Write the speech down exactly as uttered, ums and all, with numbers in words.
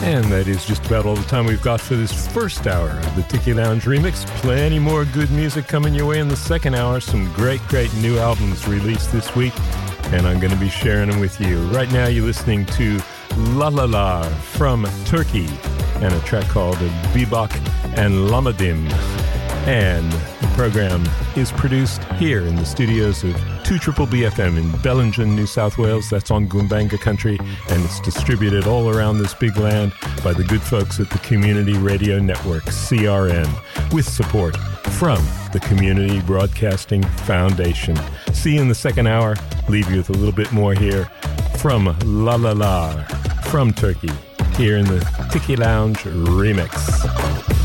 And that is just about all the time we've got for this first hour of the Tiki Lounge Remix. Plenty more good music coming your way in the second hour. Some great, great new albums released this week, and I'm going to be sharing them with you. Right now you're listening to La La La from Turkey and a track called Bebak and Lamadim. And the program is produced here in the studios of two triple B F M in Bellingen, New South Wales. That's on Goombanga country, and it's distributed all around this big land by the good folks at the Community Radio Network, C R N, with support from the Community Broadcasting Foundation. See you in the second hour. Leave you with a little bit more here from La La La from Turkey, here in the Tiki Lounge Remix.